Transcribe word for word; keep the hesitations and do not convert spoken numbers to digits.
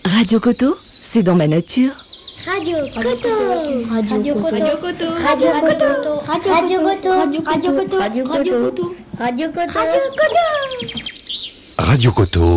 Radio Koto, c'est dans ma nature. Radio Koto. Radio Koto. Radio Koto. Radio Koto. Radio Koto. Radio Koto. Radio Koto. Radio Koto. Radio Koto. Radio Koto. Radio Koto.